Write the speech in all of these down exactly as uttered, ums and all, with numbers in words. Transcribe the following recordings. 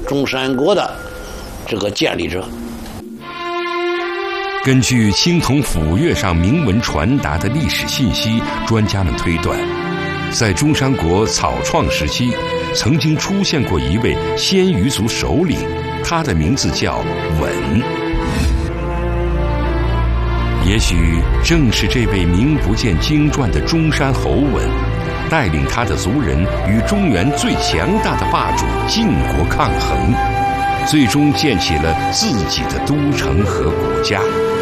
中山国的这个建立者。 根据青铜府月上铭文传达的历史信息，专家们推断，在中山国草创时期，曾经出现过一位鲜于族首领，他的名字叫稳。也许正是这位名不见经传的中山侯稳，带领他的族人与中原最强大的霸主晋国抗衡，最终建起了自己的都城和国家。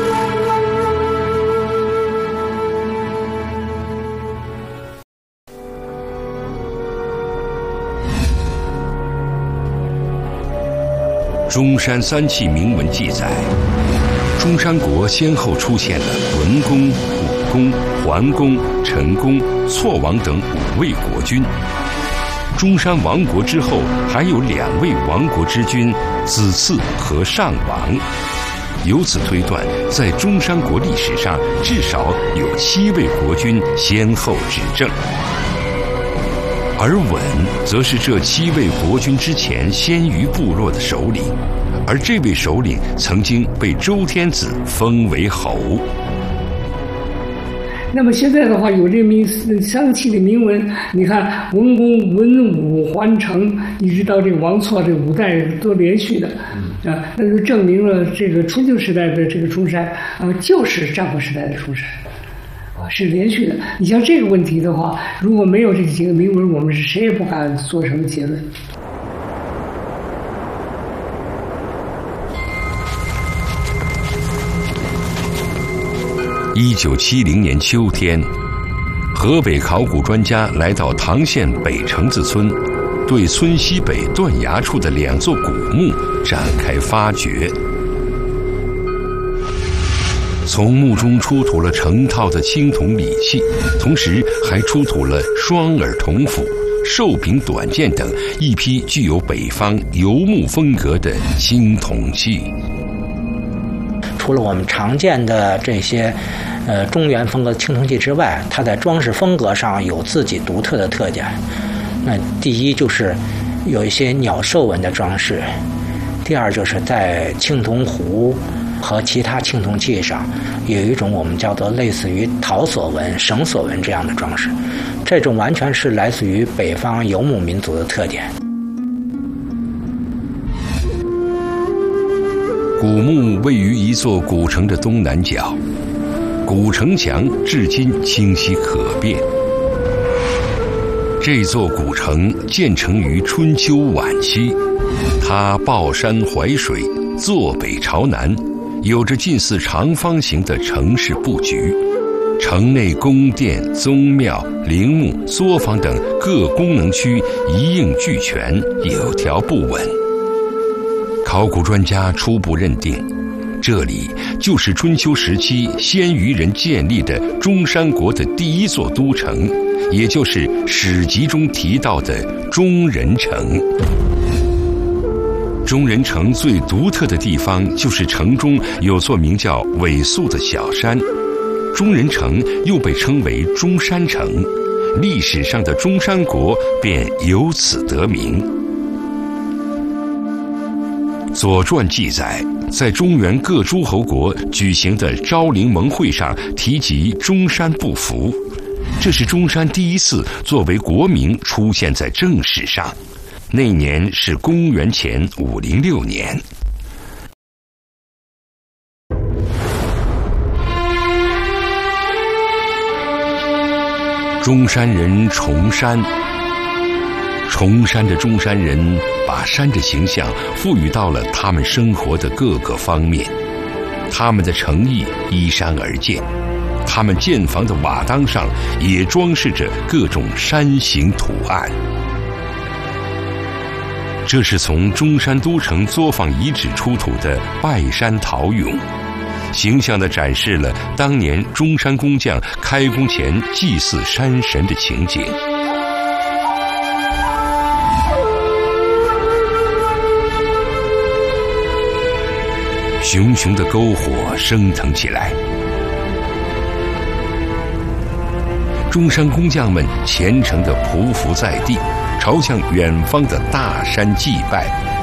中山三气铭文记载，中山国先后出现了文公、武公、桓公、陈公、错王等五位国君。中山亡国之后，还有两位亡国之君子次和上王。由此推断，在中山国历史上至少有七位国君先后执政。而稳则是这七位国君之前鲜于部落的首领，而这位首领曾经被周天子封为侯。 那么现在的话，有这名三气的铭文，你看文公、文武、桓成，一直到这个王错，这五代都连续的，啊，那就证明了这个春秋时代的这个中山啊，就是战国时代的中山。是连续的。你像这个问题的话，如果没有这几个铭文，我们是谁也不敢做什么结论。 一九七零年秋天，河北考古专家来到唐县北城子村，对村西北断崖处的两座古墓展开发掘。从墓中出土了成套的青铜礼器，同时还出土了双耳铜斧、寿柄短剑等一批具有北方游牧风格的青铜器。 除了我们常见的这些呃中原风格的青铜器之外，它在装饰风格上有自己独特的特点。那第一就是有一些鸟兽纹的装饰，第二就是在青铜壶和其他青铜器上有一种我们叫做类似于桃索纹、绳索纹这样的装饰，这种完全是来自于北方游牧民族的特点。 古墓位于一座古城的东南角，古城墙至今清晰可辨。这座古城建成于春秋晚期，它抱山怀水，坐北朝南，有着近似长方形的城市布局。城内宫殿、宗庙、陵墓、作坊等各功能区一应俱全，有条不紊。考古专家初步认定，这里就是春秋时期鲜于人建立的中山国的第一座都城，也就是史籍中提到的中人城。中人城最独特的地方就是城中有座名叫尾宿的小山，中人城又被称为中山城，历史上的中山国便由此得名。《左传》记载，在中原各诸侯国举行的昭陵盟会上提及中山不服，这是中山第一次作为国名出现在正史上。那年是公元前五零六年。中山人崇山，崇山的中山人把山的形象赋予到了他们生活的各个方面，他们的诚意依山而建，他们建房的瓦当上也装饰着各种山形图案。这是从中山都城作坊遗址出土的拜山陶俑，形象地展示了当年中山工匠开工前祭祀山神的情景。熊熊的篝火升腾起来，中山工匠们虔诚地匍匐在地，朝向远方的大山祭拜。